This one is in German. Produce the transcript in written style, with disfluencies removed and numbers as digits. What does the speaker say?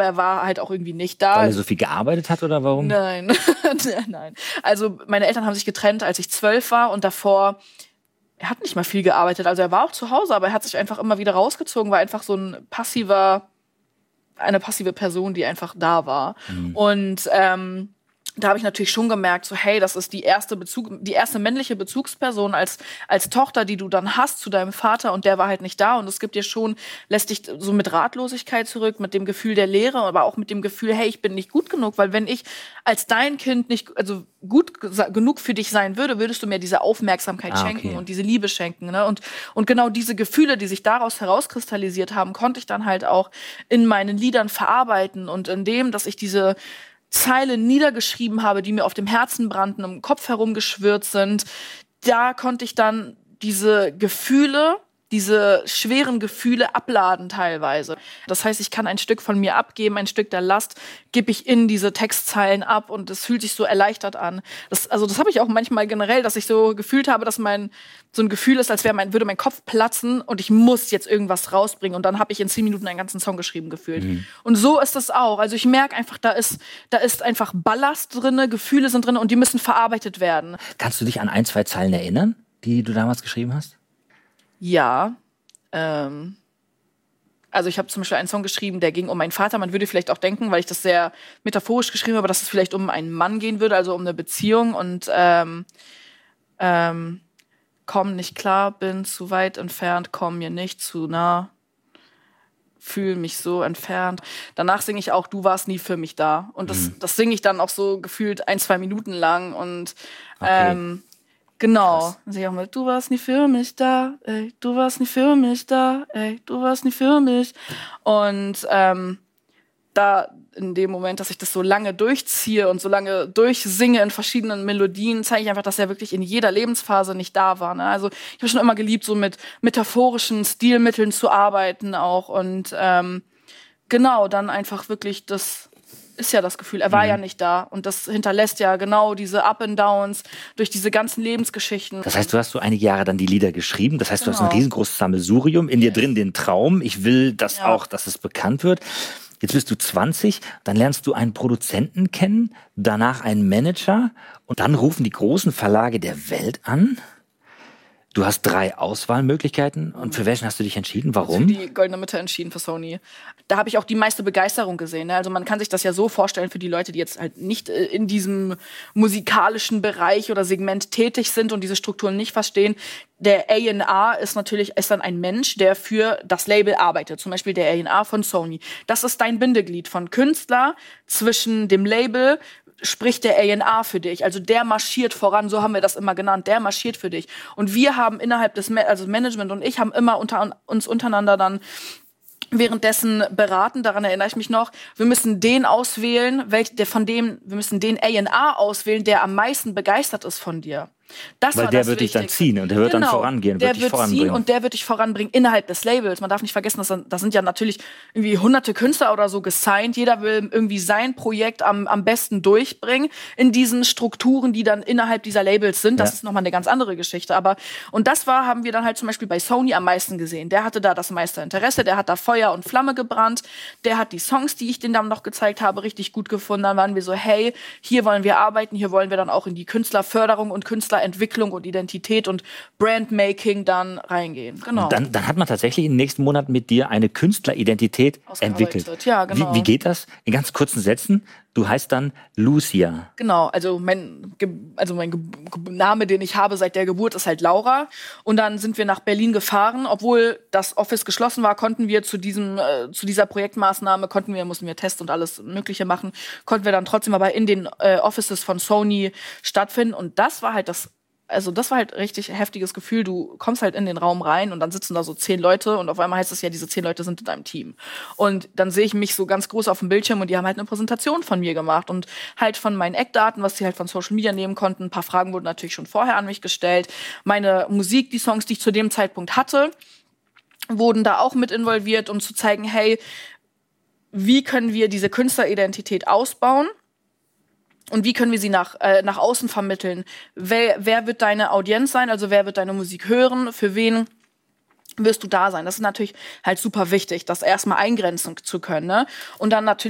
aber er war halt auch irgendwie nicht da. Weil er so viel gearbeitet hat oder warum? Nein, nein. Also meine Eltern haben sich getrennt, als ich 12 war und davor, er hat nicht mal viel gearbeitet. Also er war auch zu Hause, aber er hat sich einfach immer wieder rausgezogen, war einfach so eine passive Person, die einfach da war. Und da habe ich natürlich schon gemerkt, so hey, das ist die erste männliche Bezugsperson als Tochter, die du dann hast zu deinem Vater, und der war halt nicht da, und es gibt dir schon, lässt dich so mit Ratlosigkeit zurück, mit dem Gefühl der Leere, aber auch mit dem Gefühl, hey, ich bin nicht gut genug, weil wenn ich als dein Kind nicht gut genug für dich sein würde, würdest du mir diese Aufmerksamkeit schenken und diese Liebe schenken, ne? Und genau diese Gefühle, die sich daraus herauskristallisiert haben, konnte ich dann halt auch in meinen Liedern verarbeiten, und in dem, dass ich diese Zeilen niedergeschrieben habe, die mir auf dem Herzen brannten, im Kopf herumgeschwirrt sind, da konnte ich dann diese Gefühle, diese schweren Gefühle abladen teilweise. Das heißt, ich kann ein Stück von mir abgeben, ein Stück der Last gebe ich in diese Textzeilen ab, und es fühlt sich so erleichtert an. Das habe ich auch manchmal generell, dass ich so gefühlt habe, dass so ein Gefühl ist, als würde mein Kopf platzen und ich muss jetzt irgendwas rausbringen, und dann habe ich in 10 Minuten einen ganzen Song geschrieben gefühlt. Und so ist das auch. Also ich merke einfach, da ist einfach Ballast drinne, Gefühle sind drin, und die müssen verarbeitet werden. Kannst du dich an 1, 2 Zeilen erinnern, die du damals geschrieben hast? Ja, also ich habe zum Beispiel einen Song geschrieben, der ging um meinen Vater. Man würde vielleicht auch denken, weil ich das sehr metaphorisch geschrieben habe, dass es vielleicht um einen Mann gehen würde, also um eine Beziehung. Und komm nicht klar, bin zu weit entfernt, komm mir nicht zu nah, fühl mich so entfernt. Danach singe ich auch, du warst nie für mich da. Und das singe ich dann auch so gefühlt 1, 2 Minuten lang. Und genau. Dann sag ich auch mal, du warst nie für mich da, ey, du warst nie für mich da, ey, du warst nie für mich. Und da in dem Moment, dass ich das so lange durchziehe und so lange durchsinge in verschiedenen Melodien, zeige ich einfach, dass er wirklich in jeder Lebensphase nicht da war. Ne? Also ich habe schon immer geliebt, so mit metaphorischen Stilmitteln zu arbeiten auch. Und genau, dann einfach wirklich das ist ja das Gefühl, er war ja nicht da, und das hinterlässt ja genau diese Up and Downs durch diese ganzen Lebensgeschichten. Das heißt, du hast so einige Jahre dann die Lieder geschrieben, das heißt, du hast ein riesengroßes Sammelsurium, in dir drin den Traum, ich will das auch, dass es bekannt wird. Jetzt bist du 20, dann lernst du einen Produzenten kennen, danach einen Manager, und dann rufen die großen Verlage der Welt an. Du hast 3 Auswahlmöglichkeiten, und für welchen hast du dich entschieden? Warum? Für die Goldene Mitte entschieden, für Sony. Da habe ich auch die meiste Begeisterung gesehen. Ne? Also man kann sich das ja so vorstellen für die Leute, die jetzt halt nicht in diesem musikalischen Bereich oder Segment tätig sind und diese Strukturen nicht verstehen. Der A&R ist dann ein Mensch, der für das Label arbeitet. Zum Beispiel der A&R von Sony. Das ist dein Bindeglied von Künstler zwischen dem Label, spricht der A&R für dich. Also der marschiert voran, so haben wir das immer genannt, der marschiert für dich. Und wir haben innerhalb des Management und ich haben immer uns untereinander dann währenddessen beraten, daran erinnere ich mich noch, wir müssen den auswählen, wir müssen den A&R auswählen, der am meisten begeistert ist von dir. Weil der wird dich dann ziehen und der wird dann vorangehen, wird dich voranbringen. Und der wird dich voranbringen innerhalb des Labels. Man darf nicht vergessen, da sind ja natürlich irgendwie hunderte Künstler oder so gesigned. Jeder will irgendwie sein Projekt am besten durchbringen in diesen Strukturen, die dann innerhalb dieser Labels sind. Das ist nochmal eine ganz andere Geschichte. Und das haben wir dann halt zum Beispiel bei Sony am meisten gesehen. Der hatte da das meiste Interesse, der hat da Feuer und Flamme gebrannt. Der hat die Songs, die ich denen dann noch gezeigt habe, richtig gut gefunden. Dann waren wir so, hey, hier wollen wir arbeiten, hier wollen wir dann auch in die Künstlerförderung und Künstlerentwicklung und Identität und Brandmaking dann reingehen. Genau. Und dann hat man tatsächlich in den nächsten Monaten mit dir eine Künstleridentität entwickelt. Ja, genau. Wie geht das? In ganz kurzen Sätzen. Du heißt dann Lucia. Genau, also mein Name, den ich habe seit der Geburt, ist halt Laura. Und dann sind wir nach Berlin gefahren. Obwohl das Office geschlossen war, konnten wir zu dieser Projektmaßnahme, mussten wir Tests und alles Mögliche machen, konnten wir dann trotzdem aber in den Offices von Sony stattfinden. Und das war halt richtig heftiges Gefühl. Du kommst halt in den Raum rein und dann sitzen da so 10 Leute und auf einmal heißt es ja, diese 10 Leute sind in deinem Team. Und dann sehe ich mich so ganz groß auf dem Bildschirm und die haben halt eine Präsentation von mir gemacht und halt von meinen Eckdaten, was sie halt von Social Media nehmen konnten. Ein paar Fragen wurden natürlich schon vorher an mich gestellt. Meine Musik, die Songs, die ich zu dem Zeitpunkt hatte, wurden da auch mit involviert, um zu zeigen, hey, wie können wir diese Künstleridentität ausbauen? Und wie können wir sie nach außen vermitteln? Wer wird deine Audienz sein? Also wer wird deine Musik hören? Für wen wirst du da sein? Das ist natürlich halt super wichtig, das erstmal eingrenzen zu können. Ne? Und dann natürlich